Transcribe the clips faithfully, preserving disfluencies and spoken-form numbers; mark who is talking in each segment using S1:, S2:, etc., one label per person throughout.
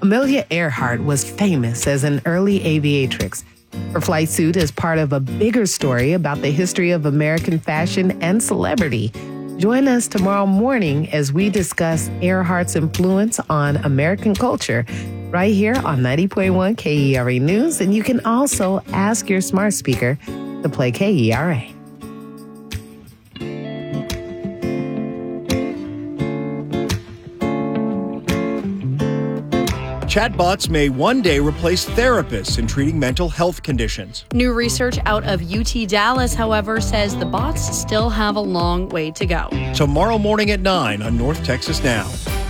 S1: Amelia Earhart was famous as an early aviatrix. Her flight suit is part of a bigger story about the history of American fashion and celebrity. Join us tomorrow morning as we discuss Earhart's influence on American culture right here on ninety point one K E R A News. And you can also ask your smart speaker to play K E R A.
S2: Chatbots may one day replace therapists in treating mental health conditions.
S3: New research out of U T Dallas, however, says the bots still have a long way to go.
S2: Tomorrow morning at nine on North Texas Now.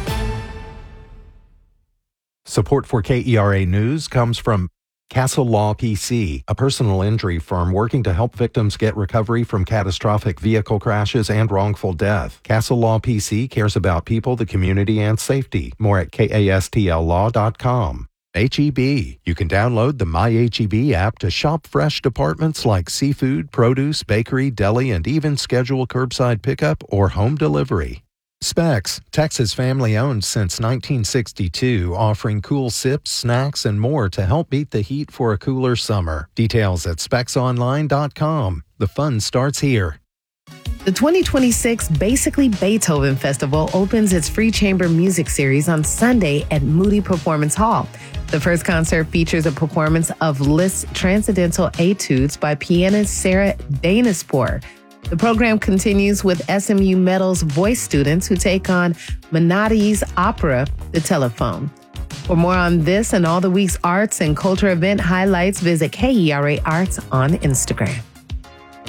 S4: Support for K E R A News comes from Castle Law P C, a personal injury firm working to help victims get recovery from catastrophic vehicle crashes and wrongful death. Castle Law P C cares about people, the community, and safety. More at kastl law dot com. H E B. You can download the My H E B app to shop fresh departments like seafood, produce, bakery, deli, and even schedule curbside pickup or home delivery. Specs, Texas family-owned since nineteen sixty-two, offering cool sips, snacks, and more to help beat the heat for a cooler summer. Details at specs online dot com. The fun starts here.
S1: The twenty twenty-six Basically Beethoven Festival opens its free chamber music series on Sunday at Moody Performance Hall. The first concert features a performance of Liszt's Transcendental Etudes by pianist Sarah Danispour. The program continues with S M U Metal's voice students who take on Menotti's opera, The Telephone. For more on this and all the week's arts and culture event highlights, visit K E R A Arts on Instagram.